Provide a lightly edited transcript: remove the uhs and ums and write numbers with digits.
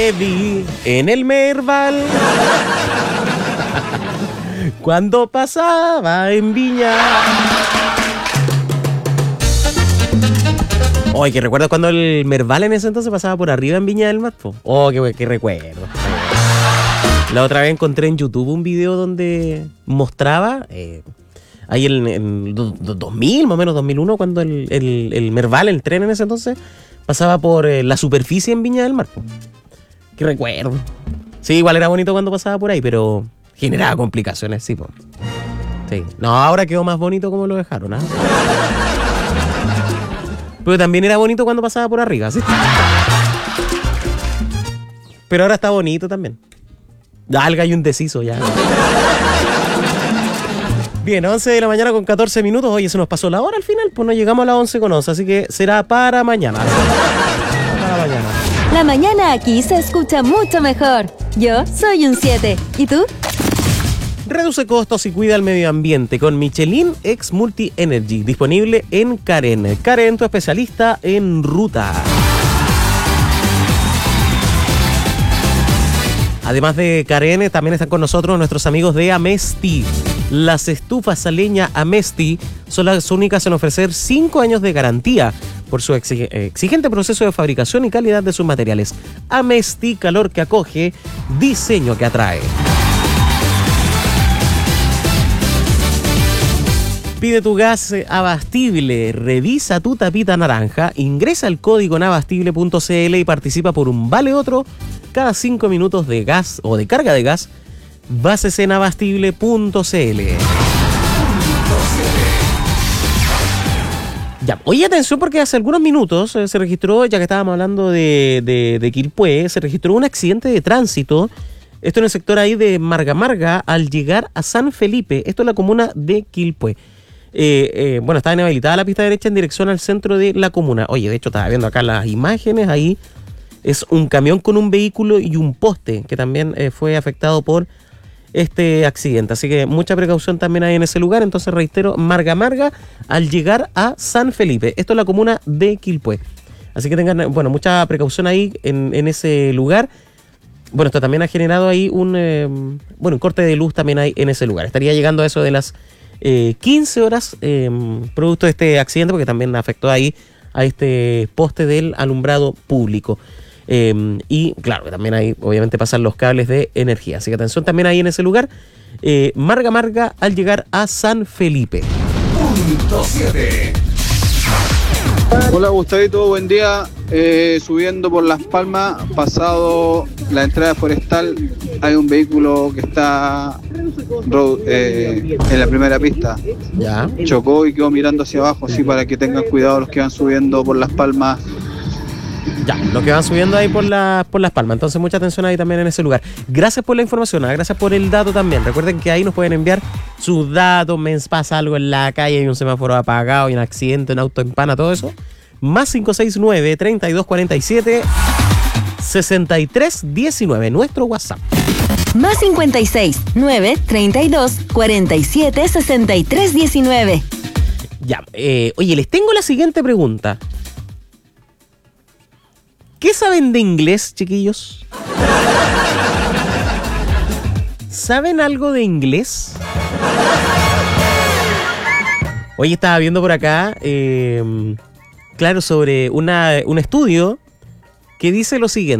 Te vi en el Merval cuando pasaba en Viña. Oye, que recuerdo cuando el Merval en ese entonces pasaba por arriba en Viña del Mar. Oh, qué recuerdo. La otra vez encontré en YouTube un video donde mostraba, ahí en 2000, más o menos 2001, cuando el Merval, el tren en ese entonces, pasaba por la superficie en Viña del Mar. Qué recuerdo. Sí, igual era bonito cuando pasaba por ahí, pero generaba complicaciones, sí, po. Sí. No, ahora quedó más bonito como lo dejaron, ¿ah? Pero también era bonito cuando pasaba por arriba, ¿sí? Pero ahora está bonito también. Alga y un deciso ya. Bien, 11 de la mañana con 14 minutos. Oye, se nos pasó la hora al final, pues no llegamos a las 11 con 11, así que será para mañana. Para mañana. La mañana aquí se escucha mucho mejor. Yo soy un 7. ¿Y tú? Reduce costos y cuida el medio ambiente con Michelin X Multi Energy, disponible en Karen. Karen, tu especialista en ruta. Además de Karen, también están con nosotros nuestros amigos de Amesti. Las estufas a leña Amesti son las únicas en ofrecer 5 años de garantía por su exigente proceso de fabricación y calidad de sus materiales. Amesti, calor que acoge, diseño que atrae. Pide tu gas Abastible, revisa tu tapita naranja, ingresa el código en abastible.cl y participa por un vale otro cada 5 minutos de gas o de carga de gas. Bases en abastible.cl. Ya, oye, atención porque hace algunos minutos se registró, ya que estábamos hablando de Quilpué, se registró un accidente de tránsito. Esto en el sector ahí de Marga Marga al llegar a San Felipe. Esto es la comuna de Quilpué. Bueno, estaba inhabilitada la pista derecha en dirección al centro de la comuna. Oye, de hecho estaba viendo acá las imágenes, ahí es un camión con un vehículo y un poste que también fue afectado por este accidente. Así que mucha precaución también hay en ese lugar. Entonces reitero, Marga Marga al llegar a San Felipe. Esto es la comuna de Quilpué. Así que tengan, bueno, mucha precaución ahí en ese lugar. Bueno, esto también ha generado ahí un corte de luz también hay en ese lugar. Estaría llegando a eso de las 15 horas producto de este accidente, porque también afectó ahí a este poste del alumbrado público. Y claro, también ahí obviamente pasan los cables de energía. Así que atención también ahí en ese lugar. Marga Marga al llegar a San Felipe. Punto 7. Hola Gustavito, buen día. Subiendo por Las Palmas, pasado la entrada forestal, hay un vehículo que está en la primera pista. Ya. Chocó y quedó mirando hacia abajo, así para que tengan cuidado los que van subiendo por Las Palmas. Ya, los que van subiendo ahí por Las Palmas. Entonces mucha atención ahí también en ese lugar. Gracias por la información, gracias por el dato también. Recuerden que ahí nos pueden enviar sus datos, pasa algo en la calle, hay un semáforo apagado, hay un accidente, un auto en pana, todo eso. Más 569-3247-6319, nuestro WhatsApp. Más 56-932-47-6319. Ya, oye, les tengo la siguiente pregunta. ¿Qué saben de inglés, chiquillos? ¿Saben algo de inglés? Hoy estaba viendo por acá, claro, sobre un estudio que dice lo siguiente.